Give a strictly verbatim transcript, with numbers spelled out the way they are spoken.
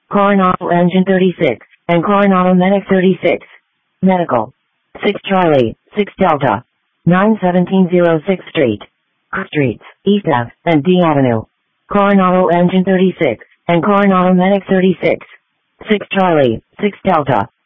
Coronado Engine thirty-six, and Coronado Medic thirty-six. Medical. six Charlie, six Delta. nine seventeen oh six Street. Streets, East Ave, and D Avenue. Coronado Engine thirty-six, and Coronado Medic thirty-six. six Charlie, six Delta.